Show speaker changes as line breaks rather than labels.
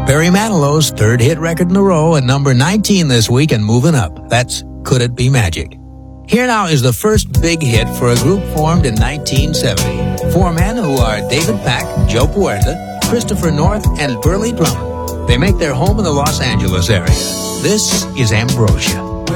Barry Manilow's third hit record in a row and number 19 this week and moving up. That's Could It Be Magic. Here now is the first big hit for a group formed in 1970. Four men who are David Pack, Joe Puerta, Christopher North, and Burley Drummond. They make their home in the Los Angeles area. This is Ambrosia.